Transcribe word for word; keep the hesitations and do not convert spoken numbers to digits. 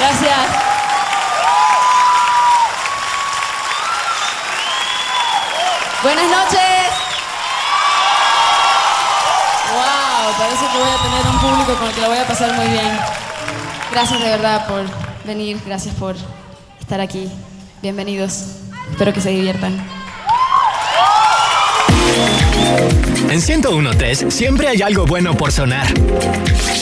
Gracias. Buenas noches. Wow, parece que voy a tener un público con el que lo voy a pasar muy bien. Gracias de verdad por venir, gracias por estar aquí. Bienvenidos. Espero que se diviertan. En ciento uno punto tres siempre hay algo bueno por sonar.